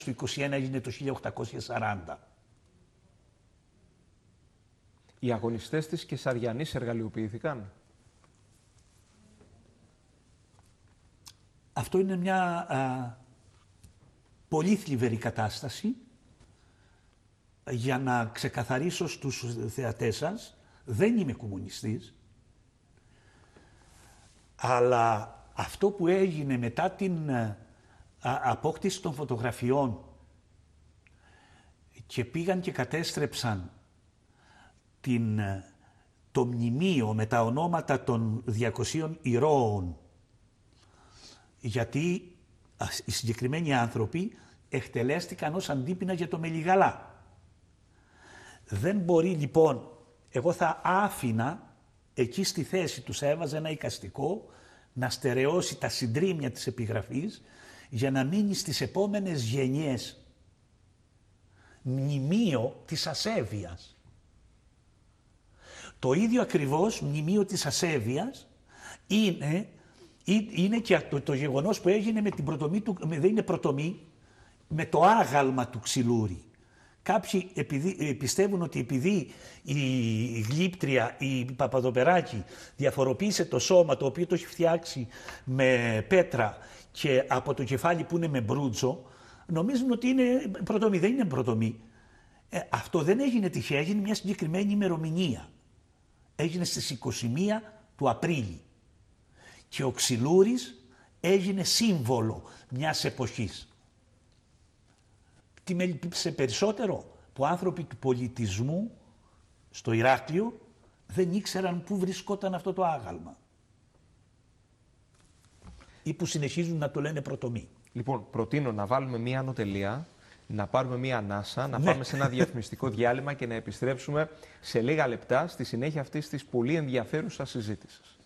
το 21 έγινε το 1840. Οι αγωνιστές της Κεσαριανής εργαλειοποιήθηκαν. Αυτό είναι μια πολύ θλιβερή κατάσταση. Για να ξεκαθαρίσω στους θεατές σας, δεν είμαι κομμουνιστής, αλλά αυτό που έγινε μετά την απόκτηση των φωτογραφιών και πήγαν και κατέστρεψαν το μνημείο με τα ονόματα των 200 ηρώων, γιατί οι συγκεκριμένοι άνθρωποι εκτελέστηκαν ως αντίπεινα για το Μελιγαλά. Δεν μπορεί λοιπόν, εγώ θα άφηνα εκεί στη θέση τους, έβαζα ένα εικαστικό να στερεώσει τα συντρίμμια της επιγραφής για να μείνει στις επόμενες γενιές μνημείο της ασέβειας. Το ίδιο ακριβώς μνημείο της ασέβειας είναι και το γεγονός που έγινε με την προτομή του, δεν είναι προτομή, με το άγαλμα του Ξυλούρη. Κάποιοι πιστεύουν ότι επειδή η γλύπτρια, η Παπαδοπεράκη διαφοροποίησε το σώμα, το οποίο το έχει φτιάξει με πέτρα και από το κεφάλι που είναι με μπρούτσο, νομίζουν ότι είναι προτομή. Δεν είναι προτομή. Αυτό δεν έγινε τυχαία, έγινε μια συγκεκριμένη ημερομηνία. Έγινε στις 21 του Απρίλη. Και ο Ξυλούρης έγινε σύμβολο μιας εποχής. Τι με λυπήσε περισσότερο, που άνθρωποι του πολιτισμού στο Ηράκλειο δεν ήξεραν πού βρισκόταν αυτό το άγαλμα. Ή που συνεχίζουν να το λένε προτομή. Λοιπόν, προτείνω να βάλουμε μία ανωτελεία, να πάρουμε μία ανάσα, να πάμε σε ένα διαφημιστικό διάλειμμα και να επιστρέψουμε σε λίγα λεπτά στη συνέχεια αυτής της πολύ ενδιαφέρουσας συζήτησης.